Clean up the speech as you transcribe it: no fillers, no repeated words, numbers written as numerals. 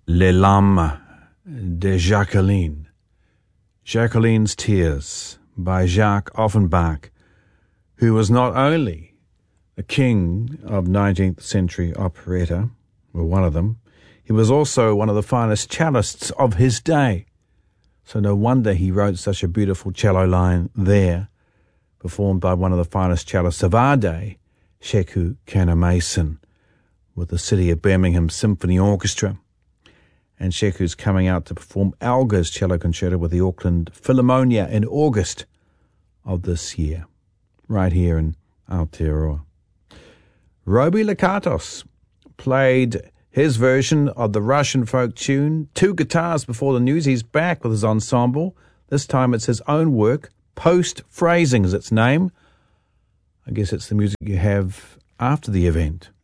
Les Larmes de Jacqueline. Jacqueline's Tears by Jacques Offenbach, who was not only a king of 19th century operetta, or one of them, he was also one of the finest cellists of his day. So no wonder he wrote such a beautiful cello line there, performed by one of the finest cellists of our day, Sheku Canamason, with the City of Birmingham Symphony Orchestra. And Sheku's coming out to perform Elgar's cello concerto with the Auckland Philharmonia in August of this year, right here in Aotearoa. Roby Lakatos played his version of the Russian folk tune, Two Guitars Before the News. He's back with his ensemble. This time it's his own work, Post-Phrasing is its name. I guess it's the music you have after the event.